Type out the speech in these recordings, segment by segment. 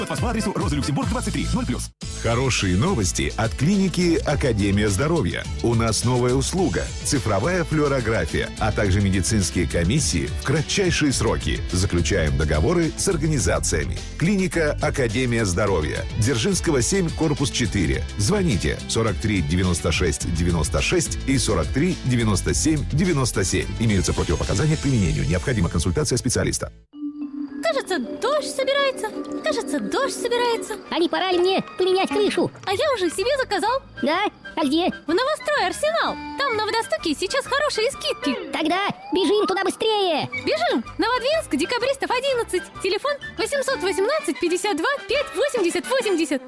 По адресу Роза Люксембург, 23, 0+. Хорошие новости от клиники «Академия здоровья». У нас новая услуга – цифровая флюорография, а также медицинские комиссии в кратчайшие сроки. Заключаем договоры с организациями. Клиника «Академия здоровья». Дзержинского, 7, корпус 4. Звоните 43 96 96 и 43 97 97. Имеются противопоказания к применению. Необходима консультация специалиста. Кажется, дождь собирается. А не пора ли мне поменять крышу? А я уже себе заказал. Да? А где? В Новострой Арсенал. Там на водостоке сейчас хорошие скидки. Тогда бежим туда быстрее. Бежим! Новодвинск, Декабристов 11. Телефон 818 52 5 80 80.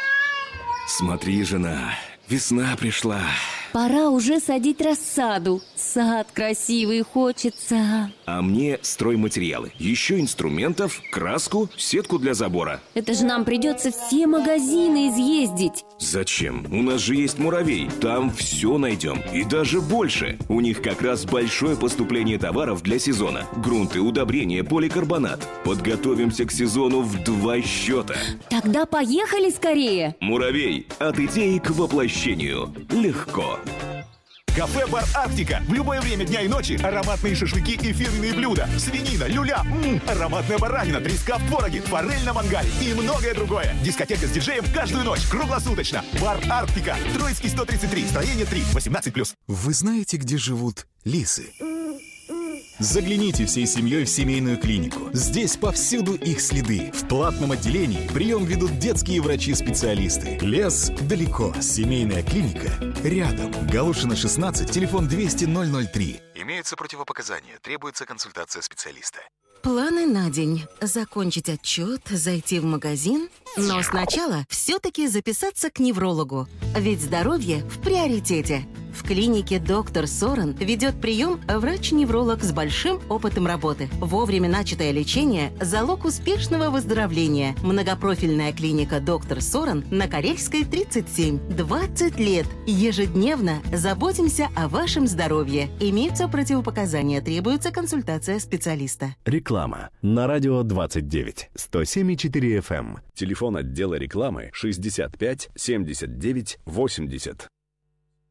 Смотри, жена, весна пришла. Пора уже садить рассаду. Сад красивый хочется. А мне стройматериалы. Еще инструментов, краску, сетку для забора. Это же нам придется все магазины изъездить. Зачем? У нас же есть «Муравей». Там все найдем. И даже больше. У них как раз большое поступление товаров для сезона. Грунты, удобрения, поликарбонат. Подготовимся к сезону в 2 счета. Тогда поехали скорее. «Муравей». От идеи к воплощению. Легко. Кафе-бар «Арктика». В любое время дня и ночи ароматные шашлыки и фирменные блюда. Свинина, люля, ароматная баранина, треска в твороге, форель на мангале и многое другое. Дискотека с диджеем каждую ночь, круглосуточно. Бар «Арктика». Троицкий, 133, строение 3, 18+. Вы знаете, где живут лисы? Загляните всей семьей в семейную клинику. Здесь повсюду их следы. В платном отделении прием ведут детские врачи-специалисты. Лес далеко, семейная клиника рядом. Галушина, 16, телефон 200-003. Имеются противопоказания, требуется консультация специалиста. Планы на день. Закончить отчет, зайти в магазин. Но сначала все-таки записаться к неврологу. Ведь здоровье в приоритете. В клинике «Доктор Сорен» ведет прием врач-невролог с большим опытом работы. Вовремя начатое лечение – залог успешного выздоровления. Многопрофильная клиника «Доктор Сорен» на Карельской, 37. 20 лет. Ежедневно заботимся о вашем здоровье. Имеются противопоказания, требуется консультация специалиста. Реклама. На радио 29. 107,4 FM. Телефон отдела рекламы 65 79 80.